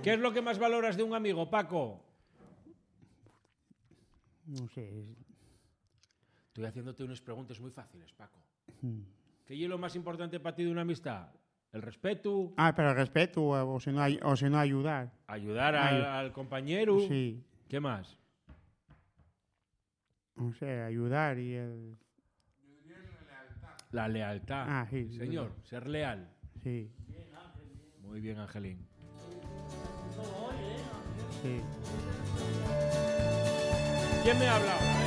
¿Qué es lo que más valoras de un amigo, Paco? No sé. Estoy haciéndote unas preguntas muy fáciles, Paco. ¿Qué es lo más importante para ti de una amistad? ¿El respeto? Pero el respeto, o si no ayudar. ¿Ayudar al compañero? Sí. ¿Qué más? No sé, ayudar y el... La lealtad. Sí, Señor, ser leal. Sí. Muy bien, Angelín. Sí. ¿Quién me habla ahora?